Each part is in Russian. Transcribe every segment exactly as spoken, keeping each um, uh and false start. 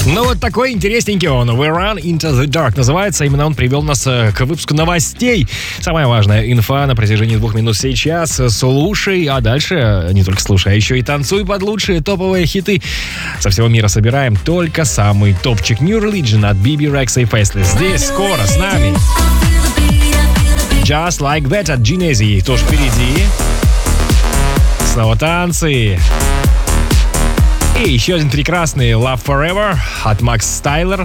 Ну вот такой интересненький он. We Run Into the Dark называется. Именно он привел нас к выпуску новостей. Самая важная инфа на протяжении двух минут сейчас. Слушай, а дальше не только слушай, а еще и танцуй под лучшие топовые хиты. Со всего мира собираем только самый топчик. New Religion от Биби Рекса и Faceless. Здесь скоро с нами. Just Like That от Genesis тоже впереди. Снова танцы. И еще один прекрасный Love Forever от Макс Стайлер.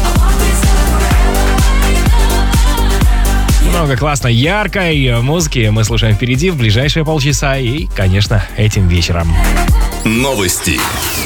Много классной, яркой музыки мы слушаем впереди в ближайшие полчаса и, конечно, этим вечером. Новости.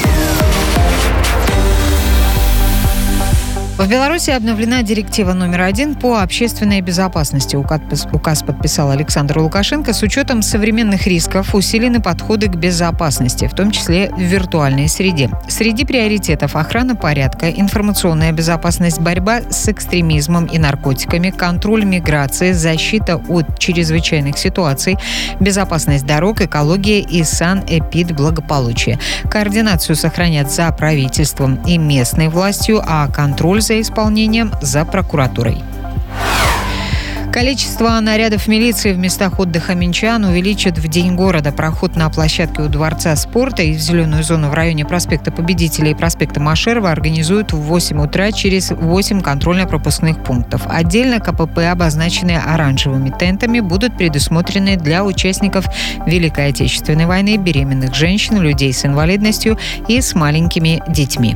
В Беларуси обновлена директива номер один по общественной безопасности. Указ подписал Александр Лукашенко. С учетом современных рисков усилены подходы к безопасности, в том числе в виртуальной среде. Среди приоритетов охрана порядка, информационная безопасность, борьба с экстремизмом и наркотиками, контроль миграции, защита от чрезвычайных ситуаций, безопасность дорог, экология и санэпидблагополучие. Координацию сохранят за правительством и местной властью, а контроль за исполнением за прокуратурой. Количество нарядов милиции в местах отдыха минчан увеличит в День города. Проход на площадке у Дворца спорта и в зеленую зону в районе проспекта Победителей и проспекта Машерова организуют в восемь утра через восемь контрольно-пропускных пунктов. Отдельно КПП, обозначенные оранжевыми тентами, будут предусмотрены для участников Великой Отечественной войны, беременных женщин, людей с инвалидностью и с маленькими детьми.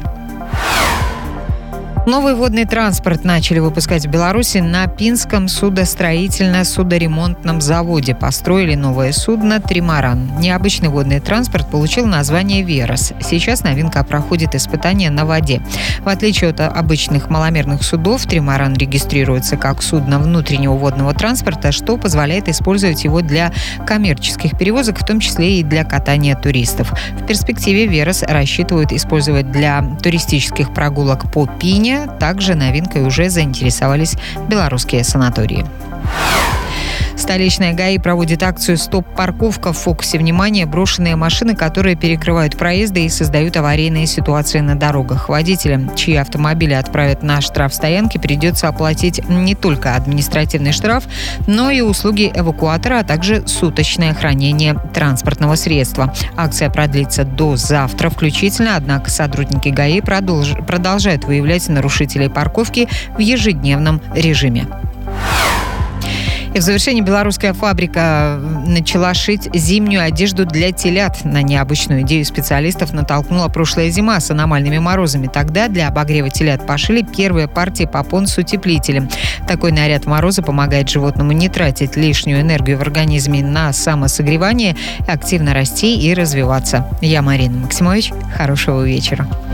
Новый водный транспорт начали выпускать в Беларуси на Пинском судостроительно-судоремонтном заводе. Построили новое судно «Тримаран». Необычный водный транспорт получил название «Верос». Сейчас новинка проходит испытания на воде. В отличие от обычных маломерных судов, «Тримаран» регистрируется как судно внутреннего водного транспорта, что позволяет использовать его для коммерческих перевозок, в том числе и для катания туристов. В перспективе «Верос» рассчитывают использовать для туристических прогулок по Пине. Также новинкой уже заинтересовались белорусские санатории. Столичная ГАИ проводит акцию «Стоп-парковка». В фокусе внимания брошенные машины, которые перекрывают проезды и создают аварийные ситуации на дорогах. Водителям, чьи автомобили отправят на штрафстоянки, придется оплатить не только административный штраф, но и услуги эвакуатора, а также суточное хранение транспортного средства. Акция продлится до завтра включительно, однако сотрудники ГАИ продолж... продолжают выявлять нарушителей парковки в ежедневном режиме. И в завершении белорусская фабрика начала шить зимнюю одежду для телят. На необычную идею специалистов натолкнула прошлая зима с аномальными морозами. Тогда для обогрева телят пошили первые партии попон с утеплителем. Такой наряд в морозы помогает животному не тратить лишнюю энергию в организме на самосогревание, активно расти и развиваться. Я Марина Максимович. Хорошего вечера.